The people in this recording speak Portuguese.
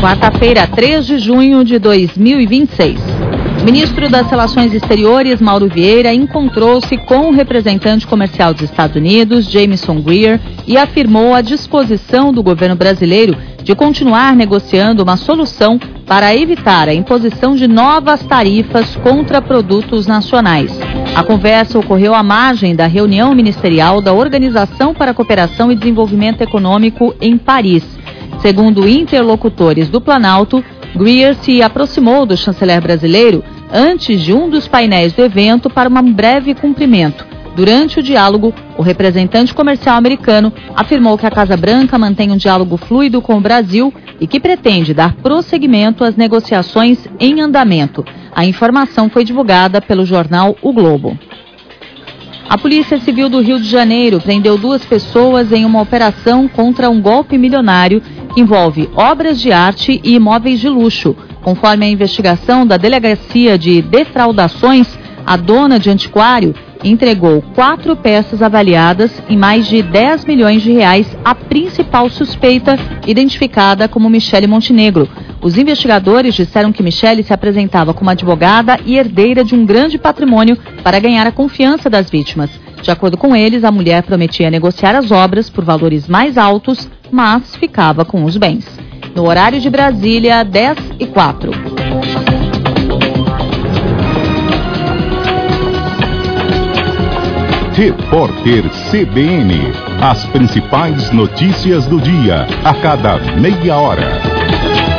quarta-feira, 3 de junho de 2026. O ministro das Relações Exteriores, Mauro Vieira, encontrou-se com o representante comercial dos Estados Unidos, Jamieson Greer, e afirmou a disposição do governo brasileiro de continuar negociando uma solução para evitar a imposição de novas tarifas contra produtos nacionais. A conversa ocorreu à margem da reunião ministerial da Organização para a Cooperação e Desenvolvimento Econômico em Paris. Segundo interlocutores do Planalto, Greer se aproximou do chanceler brasileiro antes de um dos painéis do evento para um breve cumprimento. Durante o diálogo, o representante comercial americano afirmou que a Casa Branca mantém um diálogo fluido com o Brasil e que pretende dar prosseguimento às negociações em andamento. A informação foi divulgada pelo jornal O Globo. A Polícia Civil do Rio de Janeiro prendeu 2 pessoas em uma operação contra um golpe milionário que envolve obras de arte e imóveis de luxo. Conforme a investigação da Delegacia de Defraudações, a dona de antiquário entregou 4 peças avaliadas em mais de 10 milhões de reais à principal suspeita, identificada como Michele Montenegro. Os investigadores disseram que Michele se apresentava como advogada e herdeira de um grande patrimônio para ganhar a confiança das vítimas. De acordo com eles, a mulher prometia negociar as obras por valores mais altos, mas ficava com os bens. No horário de Brasília, 10h04. Repórter CBN. As principais notícias do dia, a cada meia hora.